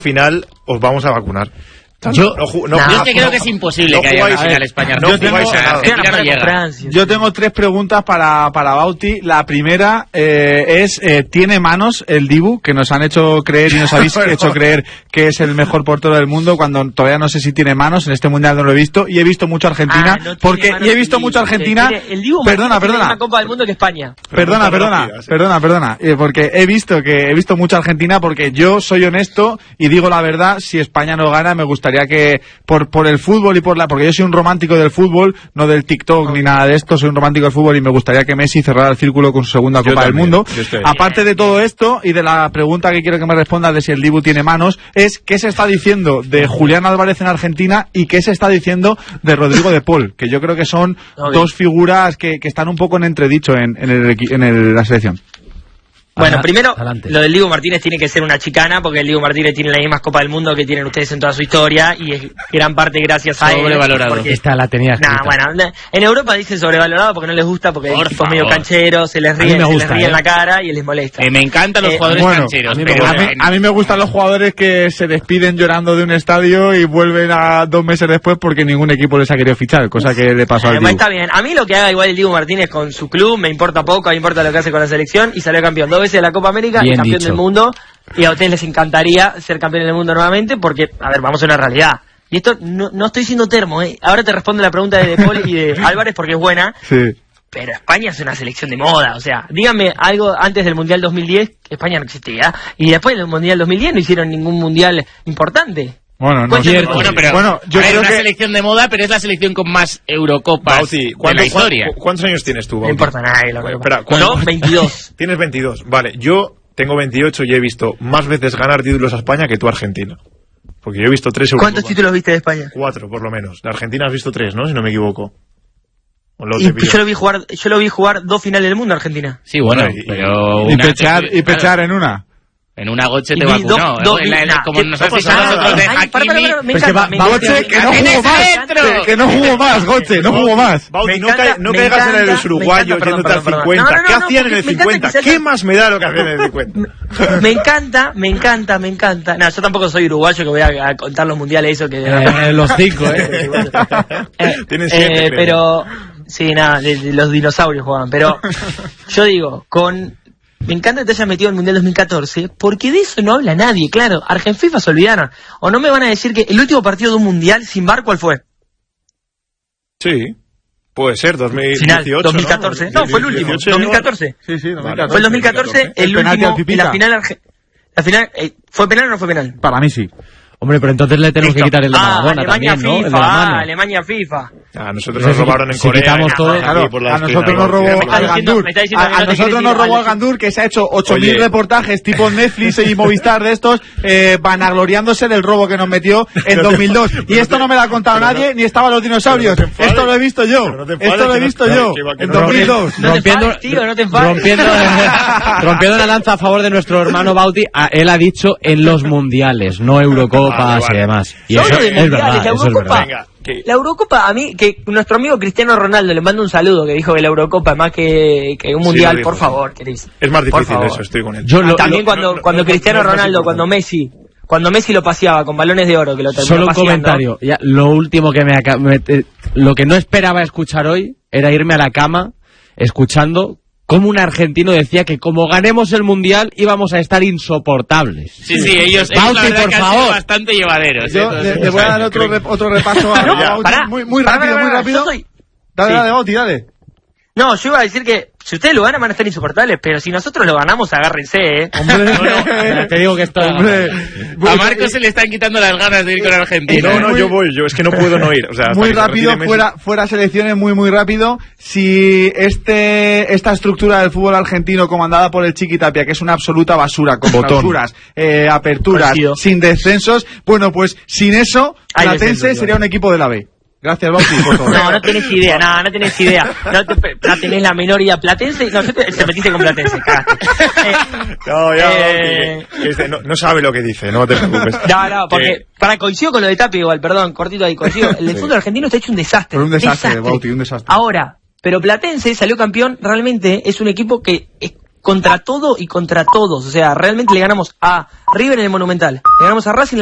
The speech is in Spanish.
final os vamos a vacunar. Yo es que creo que es imposible que haya una final España. Yo tengo 3 preguntas para Bauti. La primera es, ¿tiene manos el Dibu? Que nos han hecho creer y nos habéis hecho creer que es el mejor portero del mundo, cuando todavía no sé si tiene manos. En este mundial no lo he visto. Y he visto mucho Argentina. El Dibu perdona. Una Copa del Mundo que España. Perdona. Porque he visto mucho Argentina, porque yo soy honesto y digo la verdad. Si España no gana, me gustaría que por el fútbol y porque yo soy un romántico del fútbol, no del TikTok ni nada de esto, soy un romántico del fútbol y me gustaría que Messi cerrara el círculo con su segunda Copa del Mundo. Aparte de todo esto y de la pregunta que quiero que me responda de si el Dibu tiene manos, es ¿qué se está diciendo de Julián Álvarez en Argentina y qué se está diciendo de Rodrigo de Paul? Que yo creo que son dos figuras que están un poco en entredicho en la selección. Bueno, primero, lo del Dibu Martínez tiene que ser una chicana, porque el Dibu Martínez tiene las mismas Copas del Mundo que tienen ustedes en toda su historia, y es gran parte gracias a él. Sobrevalorado. Esta la tenía escrita. Bueno, en Europa dicen sobrevalorado porque no les gusta, porque es tipo medio canchero, se les ríe en la cara y les molesta. Me encantan los jugadores cancheros. A mí me gustan los jugadores que se despiden llorando de un estadio y vuelven a 2 meses después porque ningún equipo les ha querido fichar, cosa que le pasó al Dibu. Está bien, a mí lo que haga igual el Dibu Martínez con su club me importa poco, a mí me importa lo que hace con la selección, y salió campeón 2 veces de la Copa América, y campeón del mundo, y a ustedes les encantaría ser campeón del mundo nuevamente, porque, a ver, vamos a una realidad. Y esto no estoy siendo termo, ahora te respondo la pregunta de Paul y de Álvarez porque es buena. Sí. Pero España es una selección de moda, o sea, díganme algo antes del Mundial 2010, España no existía, y después del Mundial 2010 no hicieron ningún mundial importante. Bueno, no es cierto. Yo creo que es una selección de moda, pero es la selección con más Eurocopas de la historia. ¿Cuántos años tienes tú, Bauti? No importa nada. Espera, no, 22. Tienes 22. Vale, yo tengo 28 y he visto más veces ganar títulos a España que tú a Argentina. Porque yo he visto 3 Eurocopas. ¿Cuántos títulos viste de España? 4, por lo menos. De Argentina has visto 3, ¿no? Si no me equivoco. Yo lo vi jugar 2 finales del mundo a Argentina. Sí, bueno, pero... Y pechar en una. En una Goche te vacunó, como nos has dicho nosotros de Hakimi. Goche, que no jugó más, Goche, no jugó más. Bauti, no caigas en el uruguayo yéndote al 50. ¿Qué hacían en el 50? ¿Qué más me da lo que hacían en el 50? Me encanta. No, yo tampoco soy uruguayo que voy a contar los mundiales eso que... los 5, Tienen 7, pero... Sí, nada, los dinosaurios jugaban. Pero yo digo, me encanta que te hayas metido en el Mundial 2014, porque de eso no habla nadie, claro. Argenfifa se olvidaron. O no me van a decir que el último partido de un Mundial sin VAR, ¿cuál fue? Sí, puede ser, 2018. Final, 2014. No, fue el último, 2014. Sí, 2014. Fue el 2014, el último, y la final... ¿Fue penal o no fue penal? Para mí sí. Hombre, pero entonces le tenemos que quitar el de Maradona Alemania también, FIFA, ¿no? El de la mano. Alemania FIFA. A nosotros nos robaron en Corea. Quitamos todo, claro, a nosotros nos robó al Gandur. A nosotros nos robó al Gandur, que se ha hecho 8.000 reportajes tipo Netflix y Movistar de estos, vanagloriándose del robo que nos metió en 2002. Y esto no me lo ha contado nadie, ni estaban los dinosaurios. Esto lo he visto yo. En 2002. Rompiendo una lanza a favor de nuestro hermano Bauti, él ha dicho en los mundiales, no Eurocopas y demás. Y eso es verdad, eso es verdad. La Eurocopa, a mí, que nuestro amigo Cristiano Ronaldo le mando un saludo, que dijo que la Eurocopa es más que un mundial, por favor, querido. Es más difícil eso, estoy con él. También cuando Cristiano Ronaldo, cuando Messi lo paseaba con balones de oro, que lo terminó solo un paseando. Comentario, ya, lo último que lo que no esperaba escuchar hoy era irme a la cama escuchando como un argentino decía que como ganemos el mundial íbamos a estar insoportables. Sí, ellos Bauti, la verdad por que favor. han sido bastante llevaderos. Yo le voy a dar otro repaso a Bauti, muy rápido. Dale, Bauti, dale. No, yo iba a decir que si ustedes lo ganan van a estar insoportables, pero si nosotros lo ganamos, agárrense, Hombre, te digo que esto... A Marcos se le están quitando las ganas de ir con Argentina. No, yo es que no puedo no ir. O sea, muy rápido, fuera selecciones, muy rápido. Si esta estructura del fútbol argentino comandada por el Chiqui Tapia, que es una absoluta basura, con clausuras, aperturas, sin descensos, bueno, pues sin eso, Platense sería un equipo de la B. Gracias, Bauti, por todo. No tenés idea, no tenés idea. No tenés la menor idea. Platense, se metiste con Platense, cagaste. No sabe lo que dice, no te preocupes. No, porque, coincido con lo de Tapia igual, perdón, cortito ahí, coincido. El fútbol argentino está hecho un desastre. Pero un desastre, Bauti, un desastre. Ahora, pero Platense salió campeón, realmente es un equipo que contra todo y contra todos. O sea, realmente le ganamos a River en el Monumental, le ganamos a Racing